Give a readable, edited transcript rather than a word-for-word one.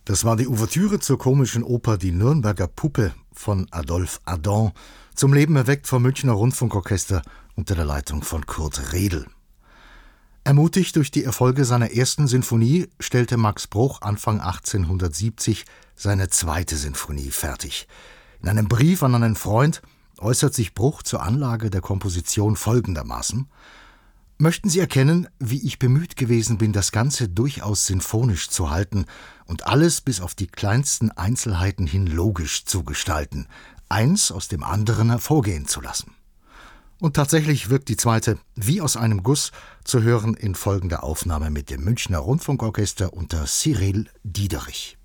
Das war die Ouvertüre zur komischen Oper Die Nürnberger Puppe von Adolphe Adam, zum Leben erweckt vom Münchner Rundfunkorchester unter der Leitung von Kurt Redl. Ermutigt durch die Erfolge seiner ersten Sinfonie stellte Max Bruch Anfang 1870 seine zweite Sinfonie fertig. In einem Brief an einen Freund äußert sich Bruch zur Anlage der Komposition folgendermaßen: Möchten Sie erkennen, wie ich bemüht gewesen bin, das Ganze durchaus sinfonisch zu halten und alles bis auf die kleinsten Einzelheiten hin logisch zu gestalten, eins aus dem anderen hervorgehen zu lassen. Und tatsächlich wirkt die zweite wie aus einem Guss, zu hören in folgender Aufnahme mit dem Münchner Rundfunkorchester unter Cyril Diederich.